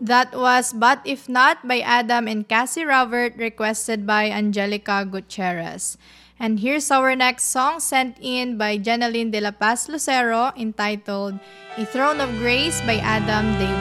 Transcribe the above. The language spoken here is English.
That was But If Not by Adam and Cassie Robert, requested by Angelica Gutierrez. And here's our next song sent in by Jenaline de la Paz Lucero, entitled A Throne of Grace by Adam David.